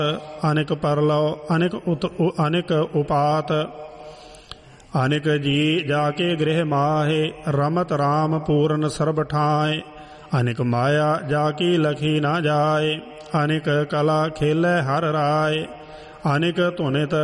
ਅਨਿਕ ਪਰਲਉ ਅਨਿਕ ਉਪਾਤ। ਅਨਿਕ ਜੀ ਜਾ ਕੇ ਗ੍ਰਹਿ ਮਾਹੇ, ਰਮਤ ਰਾਮ ਪੂਰਨ ਸਰਬ ਠਾਏ। ਅਨਿਕ ਮਾਇਆ ਜਾ ਕੀ ਲਖੀ ਨਾ ਜਾਏ, ਅਨਿਕ ਕਲਾ ਖੇਲੇ ਹਰ ਰਾਏ। ਅਨਿਕ ਧੁਨਿਤ